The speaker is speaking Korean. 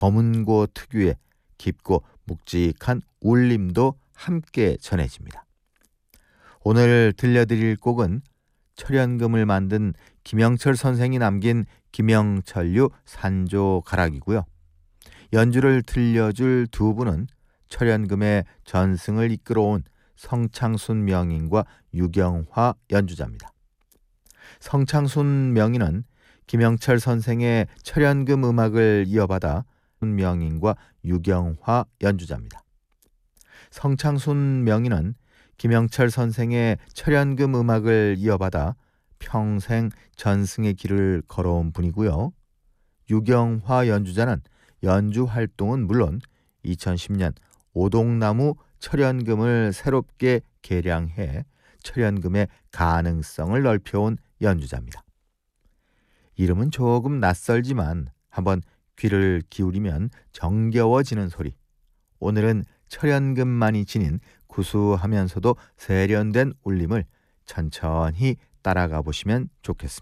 검은고 특유의 깊고 묵직한 울림도 함께 전해집니다. 오늘 들려드릴 곡은 철연금을 만든 김영철 선생이 남긴 김영철류 산조 가락이고요. 연주를 들려줄 두 분은 철연금의 전승을 이끌어온 성창순 명인과 유경화 연주자입니다. 성창순 명인은 김영철 선생의 철연금 음악을 이어받아 명인과 유경화 연주자입니다. 성창순 명인은 김영철 선생의 철연금 음악을 이어받아 평생 전승의 길을 걸어온 분이고요. 유경화 연주자는 연주 활동은 물론 2010년 오동나무 철연금을 새롭게 개량해 철연금의 가능성을 넓혀온 연주자입니다. 이름은 조금 낯설지만 한번 귀를 기울이면 정겨워지는 소리. 오늘은 철연금만이 지닌 구수하면서도 세련된 울림을 천천히 따라가 보시면 좋겠습니다.